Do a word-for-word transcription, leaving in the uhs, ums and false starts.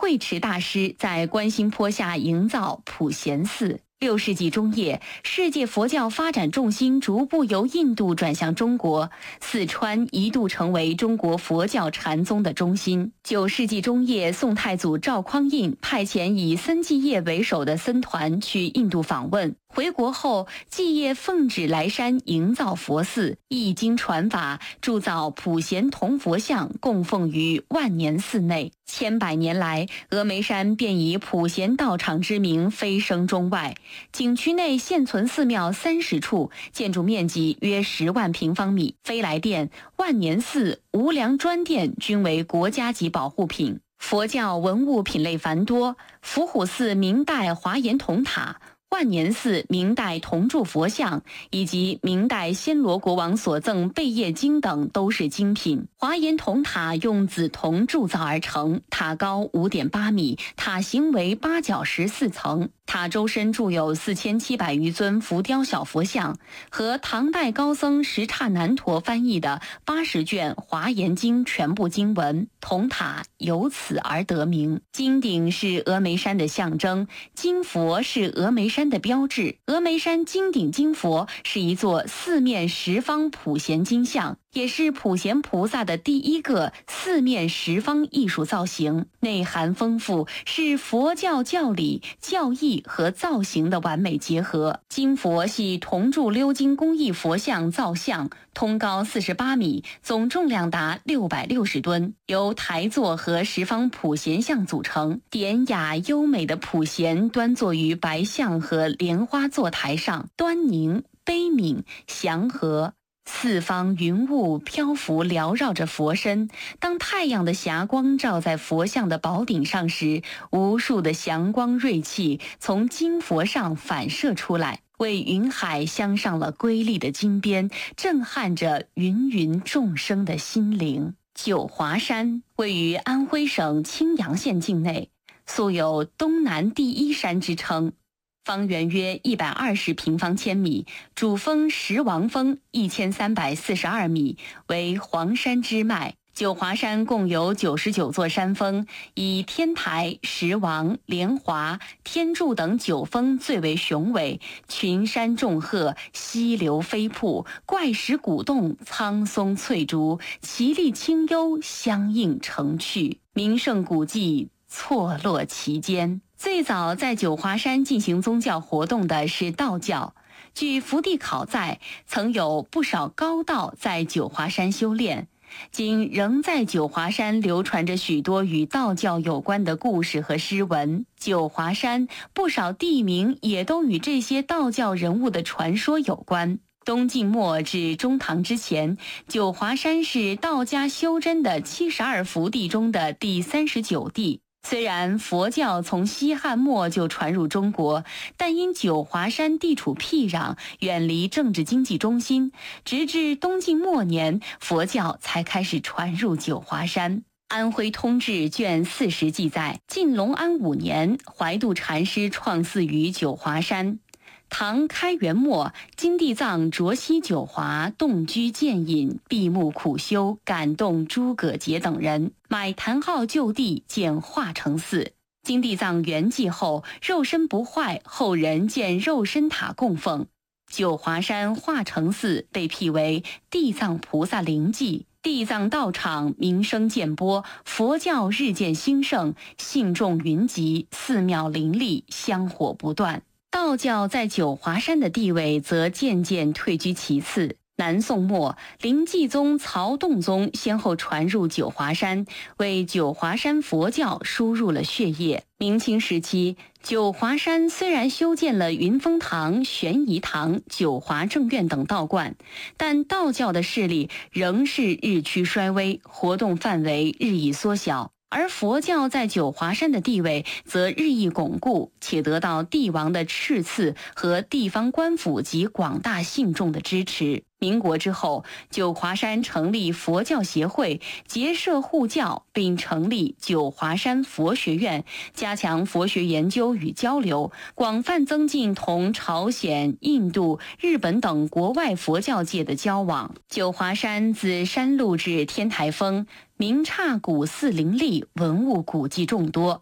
慧持大师在观心坡下营造普贤寺。六世纪中叶，世界佛教发展重心逐步由印度转向中国，四川一度成为中国佛教禅宗的中心。九世纪中叶，宋太祖赵匡胤派遣以僧继业为首的僧团去印度访问，回国后，继业奉旨来山营造佛寺，译经传法，铸造普贤铜佛像，供奉于万年寺内。千百年来，峨眉山便以普贤道场之名飞升中外。景区内现存寺庙三十处，建筑面积约十万平方米。飞来殿、万年寺、无量专殿均为国家级保护品。佛教文物品类繁多，伏虎寺明代华严铜塔、万年寺明代铜铸佛像以及明代暹罗国王所赠贝叶经等都是精品。华严铜塔用紫铜铸造而成，塔高 五点八米，塔形为八角十四层。塔周身铸有四千七百余尊浮雕小佛像和唐代高僧什刹难陀翻译的八十卷华严经全部经文，铜塔由此而得名。金顶是峨眉山的象征，金佛是峨眉山的标志。峨眉山金顶金佛是一座四面十方普贤金像，也是普贤菩萨的第一个四面十方艺术造型，内涵丰富，是佛教教理、教义和造型的完美结合。金佛系铜铸鎏金工艺佛像造像，通高四十八米，总重量达六百六十吨，由台座和十方普贤像组成。典雅优美的普贤端坐于白象和莲花座台上，端凝、悲悯、祥和。四方云雾漂浮缭绕着佛身，当太阳的霞光照在佛像的宝顶上时，无数的祥光锐气从金佛上反射出来，为云海镶上了瑰丽的金边，震撼着芸芸众生的心灵。九华山位于安徽省青阳县境内，素有东南第一山之称，方圆约一百二十平方千米，主峰石王峰一千三百四十二米，为黄山支脉。九华山共有九十九座山峰，以天台、石王、莲华、天柱等九峰最为雄伟，群山众壑，溪流飞瀑，怪石鼓动，苍松翠竹，奇丽清幽，相映成趣，名胜古迹错落其间。最早在九华山进行宗教活动的是道教，据福地考载，曾有不少高道在九华山修炼。今仍在九华山流传着许多与道教有关的故事和诗文。九华山不少地名也都与这些道教人物的传说有关。东晋末至中唐之前，九华山是道家修真的七十二福地中的第三十九地。虽然佛教从西汉末就传入中国，但因九华山地处僻壤，远离政治经济中心，直至东晋末年，佛教才开始传入九华山。安徽通志卷四十记载，晋隆安五年，怀度禅师创寺于九华山。唐开元末，金地藏着西九华，动居渐隐，闭目苦修，感动诸葛节等人，买坛号就地，建化成寺。金地藏圆寂后，肉身不坏，后人建肉身塔供奉。九华山化成寺被辟为地藏菩萨灵迹，地藏道场名声渐播，佛教日渐兴盛，信众云集，寺庙林立，香火不断。道教在九华山的地位则渐渐退居其次。南宋末，灵济宗、曹洞宗先后传入九华山，为九华山佛教输入了血液。明清时期，九华山虽然修建了云峰堂、玄仪堂、九华正院等道观，但道教的势力仍是日趋衰微，活动范围日益缩小。而佛教在九华山的地位则日益巩固，且得到帝王的敕赐和地方官府及广大信众的支持。民国之后，九华山成立佛教协会，结社护教，并成立九华山佛学院，加强佛学研究与交流，广泛增进同朝鲜、印度、日本等国外佛教界的交往。九华山自山路至天台峰，名刹古寺林立，文物古迹众多。